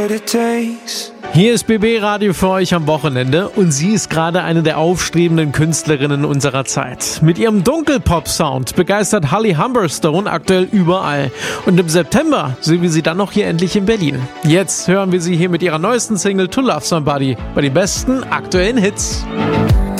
Hier ist BB Radio für euch am Wochenende und sie ist gerade eine der aufstrebenden Künstlerinnen unserer Zeit. Mit ihrem Dunkelpop-Sound begeistert Holly Humberstone aktuell überall. Und im September sehen wir sie dann noch hier endlich in Berlin. Jetzt hören wir sie hier mit ihrer neuesten Single To Love Somebody bei den besten aktuellen Hits.